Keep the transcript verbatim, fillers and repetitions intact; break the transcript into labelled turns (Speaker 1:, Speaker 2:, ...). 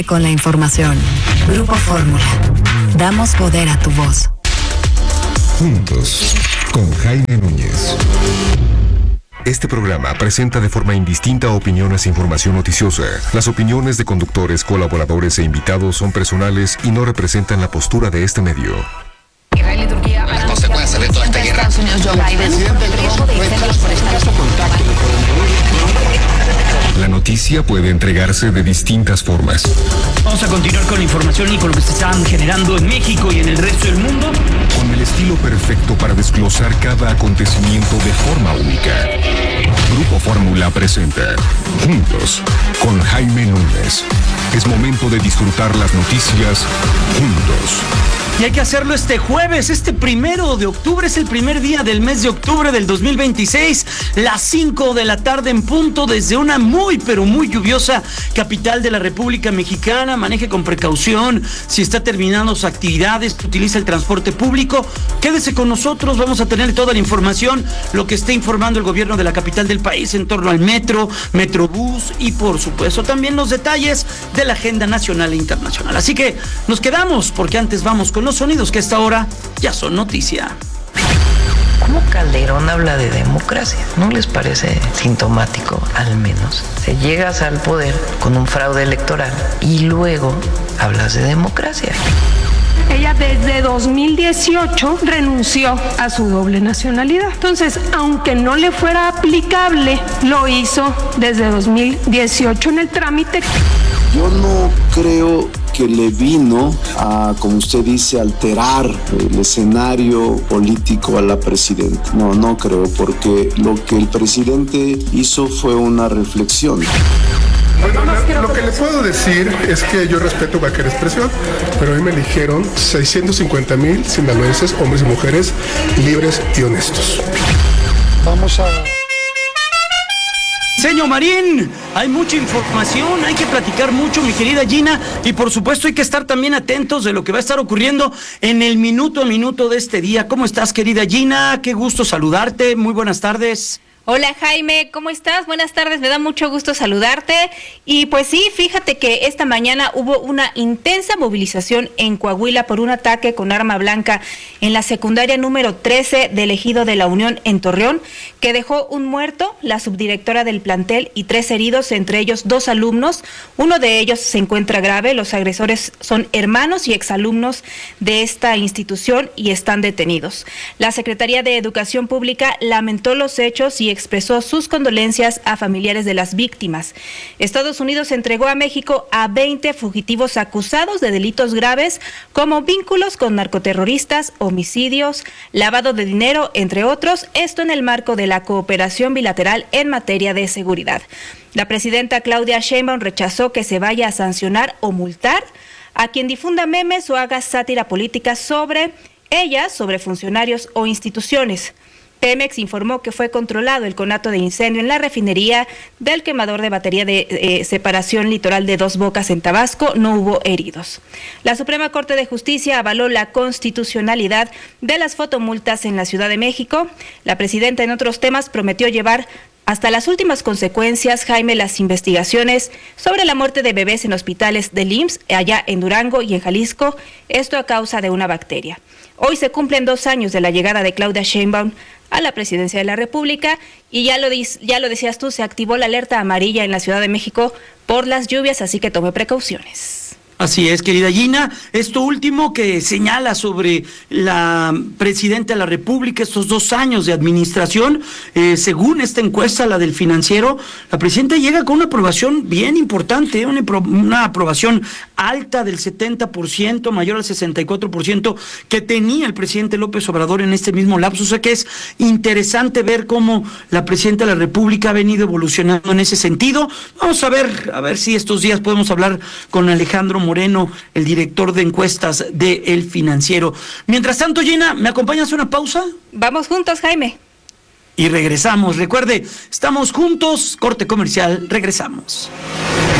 Speaker 1: Con la información. Grupo Fórmula. Damos poder a tu voz.
Speaker 2: Juntos, con Jaime Núñez. Este programa presenta de forma indistinta opiniones e información noticiosa. Las opiniones de conductores, colaboradores e invitados son personales y no representan la postura de este medio.
Speaker 3: Israel y Turquía han consecuencias de toda esta guerra. Estados Unidos, Joe Biden, el riesgo de incendios forestales.
Speaker 2: La noticia puede entregarse de distintas formas.
Speaker 4: Vamos a continuar con la información y con lo que se está generando en México y en el resto del mundo.
Speaker 2: Con el estilo perfecto para desglosar cada acontecimiento de forma única. Grupo Fórmula presenta Juntos, con Jaime Núñez. Es momento de disfrutar las noticias juntos.
Speaker 4: Y hay que hacerlo este jueves, este primero de octubre, es el primer día del mes de octubre del dos mil veintiséis, las cinco de la tarde en punto, desde una muy, pero muy lluviosa capital de la República Mexicana. Maneje con precaución, si está terminando sus actividades, utiliza el transporte público. Quédese con nosotros, vamos a tener toda la información, lo que esté informando el gobierno de la capital del país en torno al metro, Metrobús y por supuesto también los detalles de la agenda nacional e internacional. Así que nos quedamos, porque antes vamos con los sonidos que a esta hora ya son noticia.
Speaker 5: ¿Cómo Calderón habla de democracia? ¿No les parece sintomático, al menos? Te llegas al poder con un fraude electoral y luego hablas de democracia.
Speaker 6: Ella desde dos mil dieciocho renunció a su doble nacionalidad. Entonces, aunque no le fuera aplicable, lo hizo desde dos mil dieciocho en el trámite.
Speaker 7: Yo no creo que le vino a, como usted dice, alterar el escenario político a la presidenta. No, no creo, porque lo que el presidente hizo fue una reflexión.
Speaker 8: Bueno, la, lo que le puedo decir es que yo respeto cualquier expresión, pero hoy me eligieron seiscientos cincuenta mil sinaloenses, hombres y mujeres, libres y honestos.
Speaker 7: Vamos a...
Speaker 4: Señor Marín, hay mucha información, hay que platicar mucho, mi querida Gina, y por supuesto hay que estar también atentos de lo que va a estar ocurriendo en el minuto a minuto de este día. ¿Cómo estás, querida Gina? Qué gusto saludarte, muy buenas tardes.
Speaker 9: Hola Jaime, ¿cómo estás? Buenas tardes, me da mucho gusto saludarte. Y pues sí, fíjate que esta mañana hubo una intensa movilización en Coahuila por un ataque con arma blanca en la secundaria número trece del Ejido de la Unión en Torreón, que dejó un muerto, la subdirectora del plantel, y tres heridos, entre ellos dos alumnos. Uno de ellos se encuentra grave, los agresores son hermanos y exalumnos de esta institución y están detenidos. La Secretaría de Educación Pública lamentó los hechos y expresó sus condolencias a familiares de las víctimas. Estados Unidos entregó a México a veinte fugitivos acusados de delitos graves como vínculos con narcoterroristas, homicidios, lavado de dinero, entre otros, esto en el marco de la cooperación bilateral en materia de seguridad. La presidenta Claudia Sheinbaum rechazó que se vaya a sancionar o multar a quien difunda memes o haga sátira política sobre ella, sobre funcionarios o instituciones. Pemex informó que fue controlado el conato de incendio en la refinería del quemador de batería de eh, separación litoral de Dos Bocas en Tabasco. No hubo heridos. La Suprema Corte de Justicia avaló la constitucionalidad de las fotomultas en la Ciudad de México. La presidenta, en otros temas, prometió llevar hasta las últimas consecuencias, Jaime, las investigaciones sobre la muerte de bebés en hospitales del I M S S, allá en Durango y en Jalisco, esto a causa de una bacteria. Hoy se cumplen dos años de la llegada de Claudia Sheinbaum a la presidencia de la República y ya lo, ya lo decías tú, se activó la alerta amarilla en la Ciudad de México por las lluvias, así que tome precauciones.
Speaker 4: Así es, querida Gina. Esto último que señala sobre la presidenta de la República, estos dos años de administración, eh, según esta encuesta, la del Financiero, la presidenta llega con una aprobación bien importante, una, una aprobación alta del setenta por ciento, mayor al sesenta y cuatro por ciento que tenía el presidente López Obrador en este mismo lapso. O sea que es interesante ver cómo la presidenta de la República ha venido evolucionando en ese sentido. Vamos a ver, a ver si estos días podemos hablar con Alejandro Moreno, el director de encuestas de El Financiero. Mientras tanto, Gina, ¿me acompañas a una pausa?
Speaker 9: Vamos juntos, Jaime.
Speaker 4: Y regresamos. Recuerde, estamos juntos, corte comercial, regresamos.